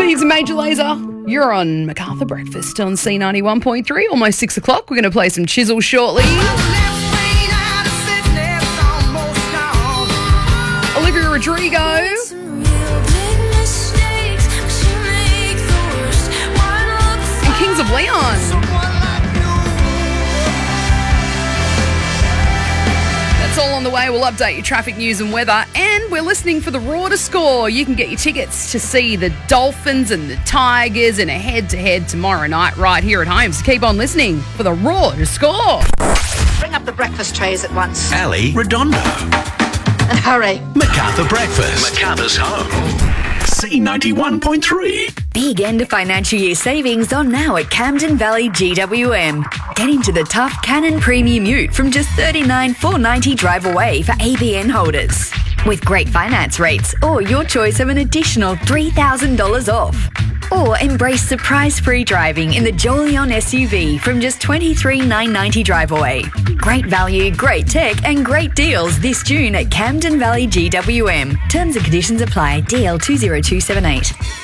He's a Major Lazer. You're on Macarthur Breakfast on C91.3, almost 6 o'clock. We're going to play some Chisel shortly. Olivia Rodrigo. And Kings of Leon. That's all on the way. We'll update your traffic news and weather. And we're listening for the Raw to score. You can get your tickets to see the Dolphins and the Tigers in a head-to-head tomorrow night right here at home. So keep on listening for the Raw to score. Bring up the breakfast trays at once. Ali Redondo. And hurry. Macarthur Breakfast. Macarthur's home. C91.3. Big end of financial year savings on now at Camden Valley GWM. Get into the tough Canon Premium Ute from just $39,490 drive away for ABN holders. With great finance rates or your choice of an additional $3,000 off. Or embrace surprise-free driving in the Jolion SUV from just $23,990 drive away. Great value, great tech and great deals this June at Camden Valley GWM. Terms and conditions apply. DL 20278.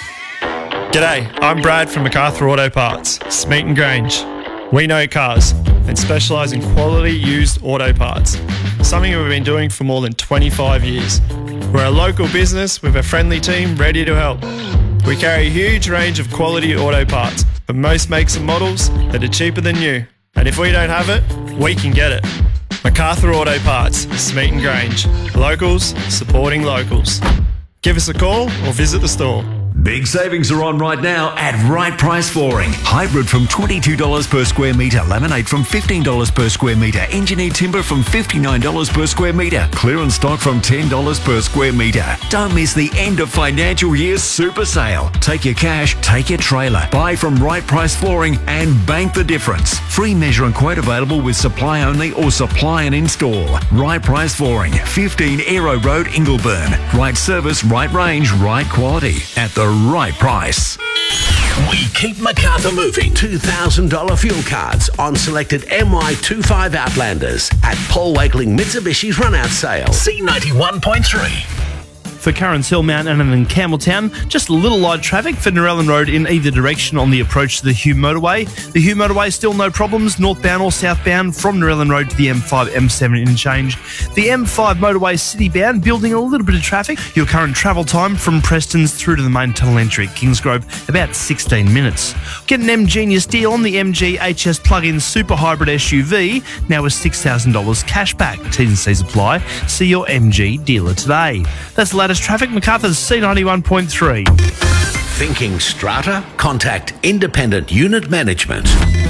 G'day, I'm Brad from MacArthur Auto Parts, Smeaton Grange. We know cars and specialise in quality used auto parts, something we've been doing for more than 25 years. We're a local business with a friendly team ready to help. We carry a huge range of quality auto parts for most makes and models that are cheaper than new. And if we don't have it, we can get it. MacArthur Auto Parts, Smeaton Grange. Locals supporting locals. Give us a call or visit the store. Big savings are on right now at Right Price Flooring. Hybrid from $22 per square metre. Laminate from $15 per square metre. Engineered timber from $59 per square metre. Clearance stock from $10 per square metre. Don't miss the end of financial year super sale. Take your cash, take your trailer. Buy from Right Price Flooring and bank the difference. Free measure and quote available with supply only or supply and install. Right Price Flooring, 15 Aero Road, Ingleburn. Right service, right range, right quality. At the right price. We keep Macarthur moving. $2,000 fuel cards on selected MY25 Outlanders at Paul Wakeling Mitsubishi's run-out sale. C91.3. For Currans Hill, Mount Annan and Campbelltown, just a little light traffic for Narellan Road in either direction on the approach to the Hume Motorway. The Hume Motorway still no problems, northbound or southbound from Narellan Road to the M5, M7 interchange. The M5 Motorway citybound building a little bit of traffic. Your current travel time from Preston's through to the main tunnel entry at Kingsgrove, about 16 minutes. Get an M-Genius deal on the MG HS plug-in super hybrid SUV, now with $6,000 cash back. T's and C's apply. See your MG dealer today. That's the latest traffic. Macarthur's C91.3. Thinking strata? Contact Independent Unit Management.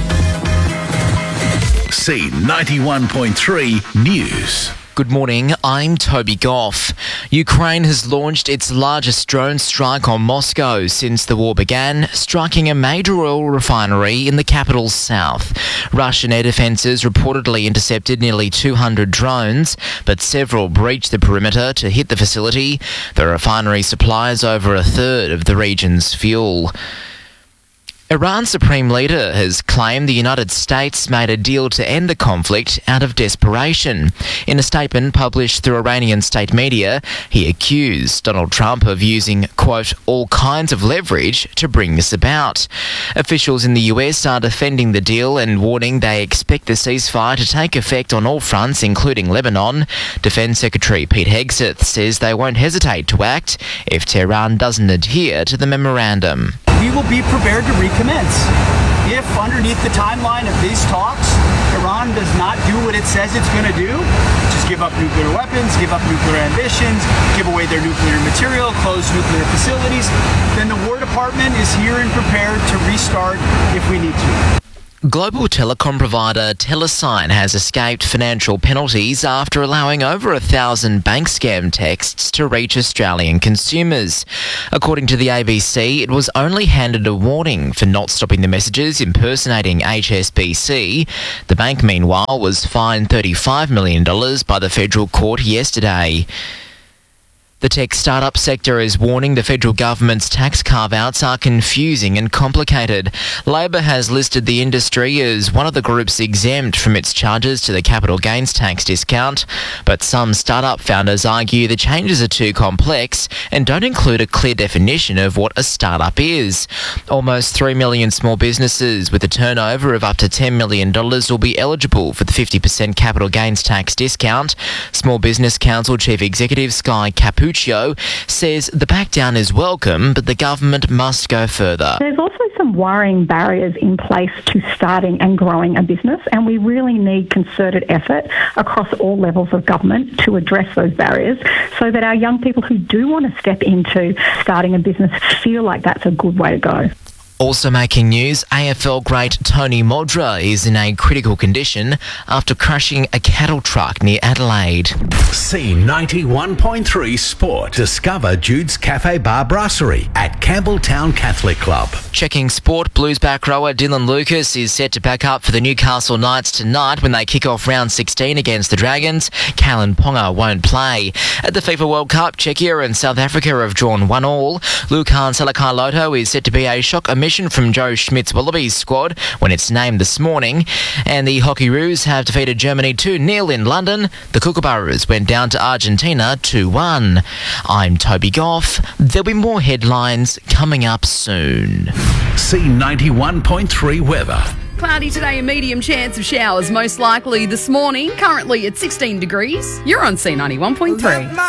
C91.3 News. Good morning, I'm Toby Goff. Ukraine has launched its largest drone strike on Moscow since the war began, striking a major oil refinery in the capital's south. Russian air defences reportedly intercepted nearly 200 drones, but several breached the perimeter to hit the facility. The refinery supplies over a third of the region's fuel. Iran's supreme leader has claimed the United States made a deal to end the conflict out of desperation. In a statement published through Iranian state media, he accused Donald Trump of using, quote, all kinds of leverage to bring this about. Officials in the US are defending the deal and warning they expect the ceasefire to take effect on all fronts, including Lebanon. Defense Secretary Pete Hegseth says they won't hesitate to act if Tehran doesn't adhere to the memorandum. We will be prepared to recommence. If underneath the timeline of these talks, Iran does not do what it says it's going to do, which is give up nuclear weapons, give up nuclear ambitions, give away their nuclear material, close nuclear facilities, then the War Department is here and prepared to restart if we need to. Global telecom provider Telesign has escaped financial penalties after allowing over 1,000 bank scam texts to reach Australian consumers. According to the ABC, it was only handed a warning for not stopping the messages impersonating HSBC. The bank, meanwhile, was fined $35 million by the federal court yesterday. The tech startup sector is warning the federal government's tax carve-outs are confusing and complicated. Labor has listed the industry as one of the groups exempt from its charges to the capital gains tax discount, but some startup founders argue the changes are too complex and don't include a clear definition of what a startup is. Almost 3 million small businesses with a turnover of up to $10 million will be eligible for the 50% capital gains tax discount. Small Business Council Chief Executive Sky Capuccio says the backdown is welcome, but the government must go further. There's also some worrying barriers in place to starting and growing a business, and we really need concerted effort across all levels of government to address those barriers so that our young people who do want to step into starting a business feel like that's a good way to go. Also making news, AFL great Tony Modra is in a critical condition after crashing a cattle truck near Adelaide. C91.3 Sport. Discover Jude's Cafe Bar Brasserie at Campbelltown Catholic Club. Checking sport, Blues back rower Dylan Lucas is set to back up for the Newcastle Knights tonight when they kick off round 16 against the Dragons. Kalen Ponga won't play. At the FIFA World Cup, Czechia and South Africa have drawn 1-1. Lukan Salakaia-Loto is set to be a shock omission from Joe Schmidt's Wallabies squad when it's named this morning. And the Hockeyroos have defeated Germany 2-0 in London. The Kookaburras went down to Argentina 2-1. I'm Toby Goff. There'll be more headlines coming up soon. C91.3 weather. Cloudy today, a medium chance of showers, most likely this morning. Currently at 16 degrees. You're on C91.3.